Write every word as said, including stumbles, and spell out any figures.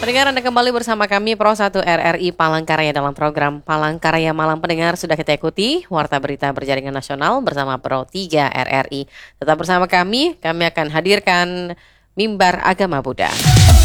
Pendengar, Anda kembali bersama kami Pro satu R R I Palangkaraya dalam program Palangkaraya Malam. Pendengar, sudah kita ikuti Warta Berita Berjaringan Nasional bersama Pro tiga R R I. Tetap bersama kami, kami akan hadirkan Mimbar Agama Buddha.